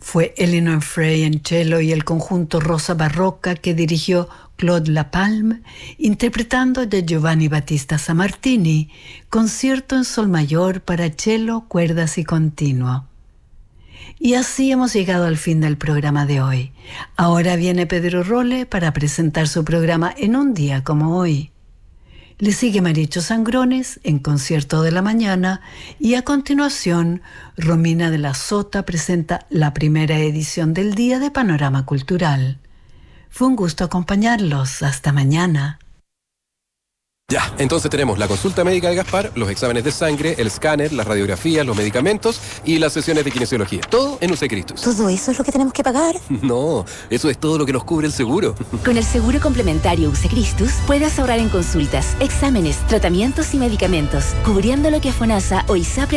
Fue Elinor Frey en cello y el conjunto Rosa Barroca que dirigió Claude Lapalme, interpretando de Giovanni Battista Sammartini, concierto en sol mayor para cello, cuerdas y continuo. Y así hemos llegado al fin del programa de hoy. Ahora viene Pedro Rolle para presentar su programa en un día como hoy. Le sigue Maricho Sangrones en Concierto de la Mañana y a continuación Romina de la Sota presenta la primera edición del Día de Panorama Cultural. Fue un gusto acompañarlos. Hasta mañana. Ya, entonces tenemos la consulta médica de Gaspar, los exámenes de sangre, el escáner, las radiografías, los medicamentos y las sesiones de kinesiología. Todo en UC Cristus. ¿Todo eso es lo que tenemos que pagar? No, eso es todo lo que nos cubre el seguro. Con el seguro complementario UC Cristus puedes ahorrar en consultas, exámenes, tratamientos y medicamentos, cubriendo lo que FONASA o ISAPRE